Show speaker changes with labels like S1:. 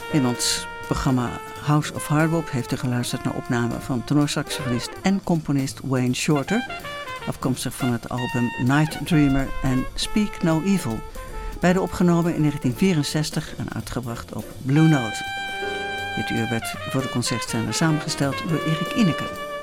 S1: In ons programma House of Hardbop heeft u geluisterd naar opname van tenorsaxofonist en componist Wayne Shorter, afkomstig van het album Night Dreamer en Speak No Evil. Beide opgenomen in 1964 en uitgebracht op Blue Note. Dit uur werd voor de concertscène samengesteld door Erik Ineke.